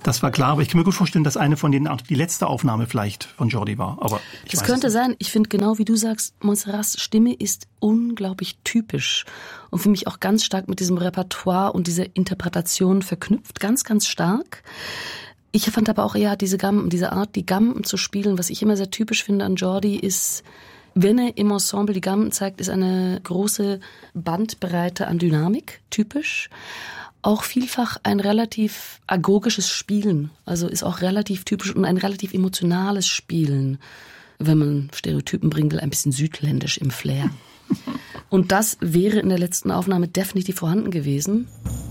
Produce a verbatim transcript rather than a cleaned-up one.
Das war klar, aber ich kann mir gut vorstellen, dass eine von denen die letzte Aufnahme vielleicht von Jordi war. Aber ich das weiß könnte es sein. Ich finde genau wie du sagst, Montserrats Stimme ist unglaublich typisch und für mich auch ganz stark mit diesem Repertoire und dieser Interpretation verknüpft, ganz, ganz stark. Ich fand aber auch eher diese Gamben, diese Art, die Gamben zu spielen, was ich immer sehr typisch finde an Jordi, ist, wenn er im Ensemble die Gamben zeigt, ist eine große Bandbreite an Dynamik, typisch. Auch vielfach ein relativ agogisches Spielen, also ist auch relativ typisch und ein relativ emotionales Spielen, wenn man Stereotypen bringen will, ein bisschen südländisch im Flair. Und das wäre in der letzten Aufnahme definitiv vorhanden gewesen.